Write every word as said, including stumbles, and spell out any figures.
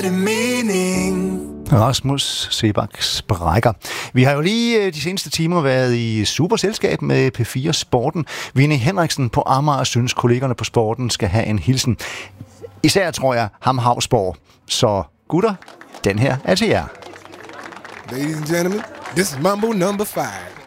mening. Rasmus Seebachs Brækker. Vi har jo lige de seneste timer været i super selskab med P fire Sporten. Vinnie Henriksen på Amager synes, kollegerne på Sporten skal have en hilsen. Især tror jeg ham Havsborg. Så gutter, den her er til jer. Ladies and gentlemen, this is Mambo number five.